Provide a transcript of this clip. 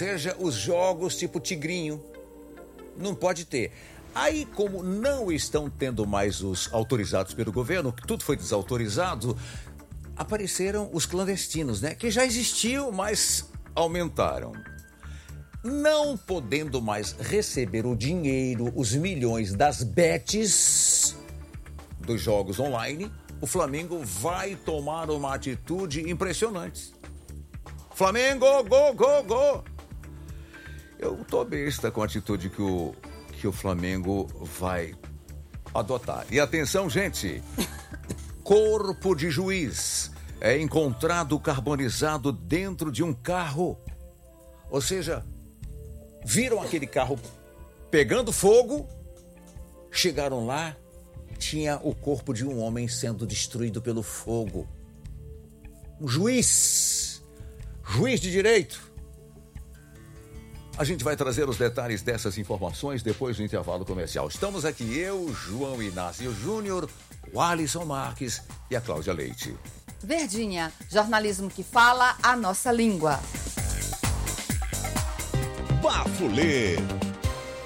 seja, os jogos tipo tigrinho. Não pode ter. Aí, como não estão tendo mais os autorizados pelo governo, que tudo foi desautorizado, apareceram os clandestinos, né? Que já existiam, mas aumentaram. Não podendo mais receber o dinheiro, os milhões das bets dos jogos online, o Flamengo vai tomar uma atitude impressionante. Flamengo, go, go, go! Eu tô besta com a atitude que o Flamengo vai adotar. E atenção, gente! Corpo de juiz é encontrado carbonizado dentro de um carro. Ou seja, viram aquele carro pegando fogo, chegaram lá, tinha o corpo de um homem sendo destruído pelo fogo. Um juiz de direito. A gente vai trazer os detalhes dessas informações depois do intervalo comercial. Estamos aqui, eu, João Inácio Júnior, o Alisson Marques e a Cláudia Leite. Verdinha, jornalismo que fala a nossa língua. Bafulê.